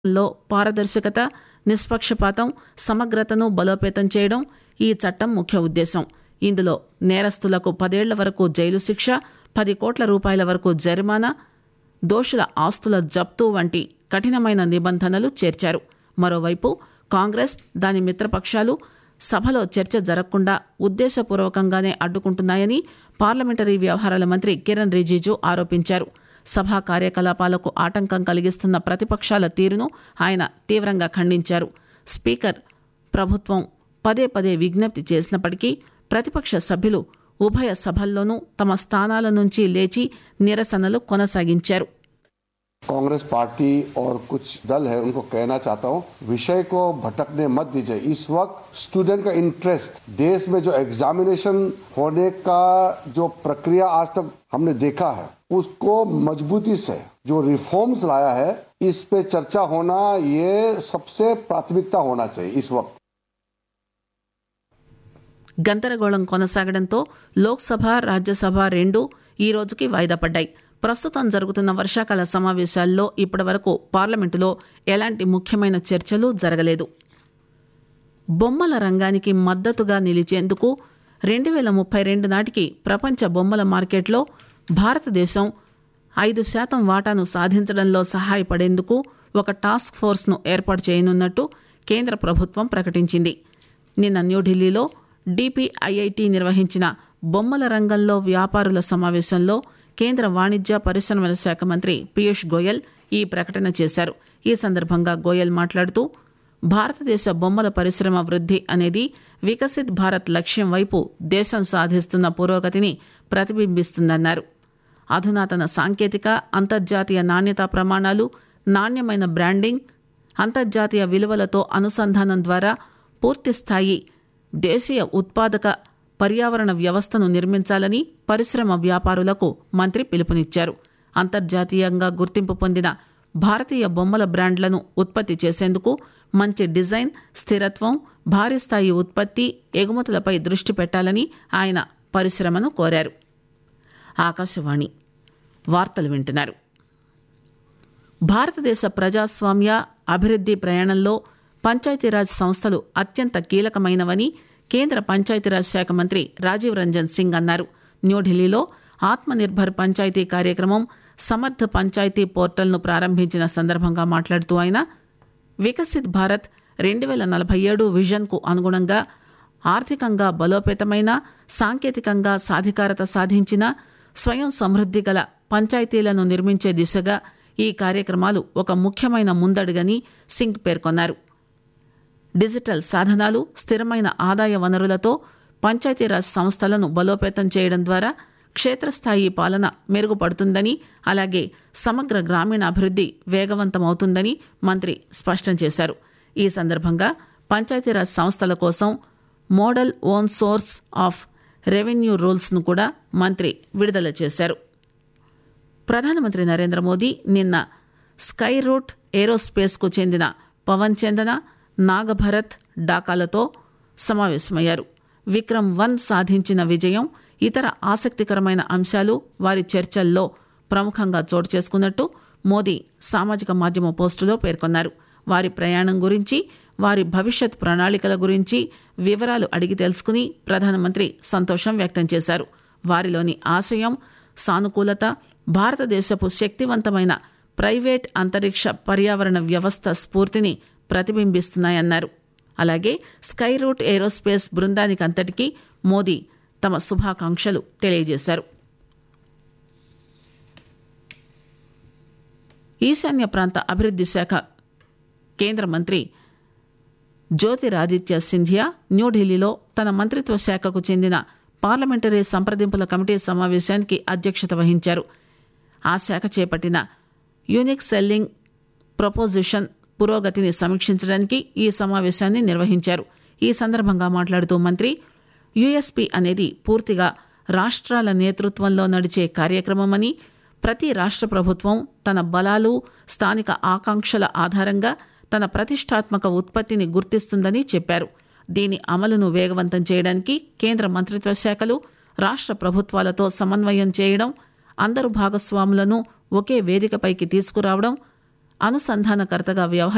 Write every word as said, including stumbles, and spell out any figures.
లో పారదర్శకత, నిష్పక్షపాతం, సమగ్రతను బలోపేతం చేయడం ఈ చట్టం ముఖ్య ఉద్దేశం. ఇందులో నేరస్తులకు పదేళ్ల వరకు జైలు శిక్ష, పది కోట్ల రూపాయల వరకు జరిమానా, దోషుల ఆస్తుల జప్తు వంటి కఠినమైన నిబంధనలు చేర్చారు. మరోవైపు కాంగ్రెస్, దాని మిత్రపక్షాలు సభలో చర్చ జరగకుండా ఉద్దేశపూర్వకంగానే అడ్డుకుంటున్నాయని పార్లమెంటరీ వ్యవహారాల మంత్రి కిరణ్ రిజిజు ఆరోపించారు. సభా కార్యకలాపాలకు ఆటంకం కలిగిస్తున్న ప్రతిపక్షాల తీరును ఆయన తీవ్రంగా ఖండించారు. స్పీకర్ ప్రభుత్వం పదే పదే విజ్ఞప్తి చేసినప్పటికీ ప్రతిపక్ష సభ్యులు ఉభయ సభల్లోనూ తమ స్థానాల నుంచి లేచి నిరసనలు కొనసాగించారు. कांग्रेस पार्टी और कुछ दल है उनको कहना चाहता हूं, विषय को भटकने मत दीजिए. इस वक्त स्टूडेंट का इंटरेस्ट, देश में जो एग्जामिनेशन होने का जो प्रक्रिया आज तक हमने देखा है उसको मजबूती से जो रिफॉर्म्स लाया है इस पे चर्चा होना ये सबसे प्राथमिकता होना चाहिए इस वक्त. గందరగోళం కొనసాగడంతో లోక్సభ, రాజ్యసభ రెండూ ఈ రోజుకి వాయిదా పడ్డాయి. ప్రస్తుతం జరుగుతున్న వర్షాకాల సమావేశాల్లో ఇప్పటివరకు పార్లమెంటులో ఎలాంటి ముఖ్యమైన చర్చలు జరగలేదు. బొమ్మల రంగానికి మద్దతుగా నిలిచేందుకు రెండు వేల ముప్పై రెండు నాటికి ప్రపంచ బొమ్మల మార్కెట్లో భారతదేశం ఐదు శాతం వాటాను సాధించడంలో సహాయపడేందుకు ఒక టాస్క్ ఫోర్స్ను ఏర్పాటు చేయనున్నట్టు కేంద్ర ప్రభుత్వం ప్రకటించింది. నిన్న న్యూఢిల్లీలో డిపిఐఐటి నిర్వహించిన బొమ్మల రంగంలో వ్యాపారుల సమావేశంలో కేంద్ర వాణిజ్య పరిశ్రమల శాఖ మంత్రి పీయూష్ గోయల్ ఈ ప్రకటన చేశారు. ఈ సందర్భంగా గోయల్ మాట్లాడుతూ భారతదేశ బొమ్మల పరిశ్రమ వృద్ధి అనేది వికసిత్ భారత్ లక్ష్యం వైపు దేశం సాధిస్తున్న పురోగతిని ప్రతిబింబిస్తుందన్నారు. అధునాతన సాంకేతిక, అంతర్జాతీయ నాణ్యతా ప్రమాణాలు, నాణ్యమైన బ్రాండింగ్, అంతర్జాతీయ విలువలతో అనుసంధానం ద్వారా పూర్తిస్థాయి దేశీయ ఉత్పాదక పర్యావరణ వ్యవస్థను నిర్మించాలని పరిశ్రమ వ్యాపారులకు మంత్రి పిలుపునిచ్చారు. అంతర్జాతీయంగా గుర్తింపు పొందిన భారతీయ బొమ్మల బ్రాండ్లను ఉత్పత్తి చేసేందుకు మంచి డిజైన్, స్థిరత్వం, భారీ స్థాయి ఉత్పత్తి, ఎగుమతులపై దృష్టి పెట్టాలని ఆయన పరిశ్రమను కోరారు. ఆకాశవాణి వార్తలు వింటున్నారు. భారతదేశ ప్రజాస్వామ్య అభివృద్ధి ప్రయాణంలో పంచాయతీరాజ్ సంస్థలు అత్యంత కీలకమైనవని కేంద్ర పంచాయతీరాజ్ శాఖ మంత్రి రాజీవ్ రంజన్ సింగ్ అన్నారు. న్యూఢిల్లీలో ఆత్మనిర్భర్ పంచాయతీ కార్యక్రమం, సమర్థ్ పంచాయతీ పోర్టల్ను ప్రారంభించిన సందర్భంగా మాట్లాడుతూ ఆయన వికసిత్ భారత్ రెండు వేల నలభై ఏడు విజన్కు అనుగుణంగా ఆర్థికంగా బలోపేతమైన, సాంకేతికంగా సాధికారత సాధించిన, స్వయం సమృద్ధి గల పంచాయతీలను నిర్మించే దిశగా ఈ కార్యక్రమాలు ఒక ముఖ్యమైన ముందడుగని సింగ్ పేర్కొన్నారు. డిజిటల్ సాధనాలు, స్థిరమైన ఆదాయ వనరులతో పంచాయతీరాజ్ సంస్థలను బలోపేతం చేయడం ద్వారా క్షేత్రస్థాయి పాలన మెరుగుపడుతుందని, అలాగే సమగ్ర గ్రామీణాభివృద్ధి వేగవంతమవుతుందని మంత్రి స్పష్టం చేశారు. ఈ సందర్భంగా పంచాయతీరాజ్ సంస్థల కోసం model own source of revenue రూల్స్ను కూడా మంత్రి విడుదల చేశారు. ప్రధానమంత్రి నరేంద్ర మోదీ నిన్న స్కై రూట్ ఏరోస్పేస్కు చెందిన పవన్ చందన, నాగభరత్ డాకాలతో సమావేశమయ్యారు. విక్రమ్ వన్ సాధించిన విజయం, ఇతర ఆసక్తికరమైన అంశాలు వారి చర్చల్లో ప్రముఖంగా చోటు చేసుకున్నట్టు మోదీ సామాజిక మాధ్యమ పోస్టులో పేర్కొన్నారు. వారి ప్రయాణం గురించి, వారి భవిష్యత్ ప్రణాళికల గురించి వివరాలు అడిగి తెలుసుకుని ప్రధానమంత్రి సంతోషం వ్యక్తం చేశారు. వారిలోని ఆశయం, సానుకూలత భారతదేశపు శక్తివంతమైన ప్రైవేట్ అంతరిక్ష పర్యావరణ వ్యవస్థ స్ఫూర్తిని ప్రతిబింబిస్తున్నాయన్నారు. అలాగే స్కై రూట్ ఏరోస్పేస్ బృందానికంతటికీ మోదీ తమ శుభాకాంక్షలు తెలియజేశారు. ఈశాన్య ప్రాంత అభివృద్ధి శాఖ కేంద్ర మంత్రి జ్యోతిరాదిత్య సింధియా న్యూఢిల్లీలో తన మంత్రిత్వ శాఖకు చెందిన పార్లమెంటరీ సంప్రదింపుల కమిటీ సమావేశానికి అధ్యక్షత వహించారు. ఆ శాఖ చేపట్టిన యూనిక్ సెల్లింగ్ ప్రపోజిషన్ పురోగతిని సమీక్షించడానికి ఈ సమావేశాన్ని నిర్వహించారు. ఈ సందర్భంగా మాట్లాడుతూ మంత్రి యూఎస్పీ అనేది పూర్తిగా రాష్ట్రాల నేతృత్వంలో నడిచే కార్యక్రమమని, ప్రతి రాష్ట్ర ప్రభుత్వం తన బలాలు, స్థానిక ఆకాంక్షల ఆధారంగా తన ప్రతిష్టాత్మక ఉత్పత్తిని గుర్తిస్తుందని చెప్పారు. దీని అమలును వేగవంతం చేయడానికి కేంద్ర మంత్రిత్వ శాఖలు, రాష్ట్ర ప్రభుత్వాలతో సమన్వయం చేయడం, అందరు భాగస్వాములను ఒకే వేదికపైకి తీసుకురావడం, అనుసంధానకర్తగా వ్యవహరించడం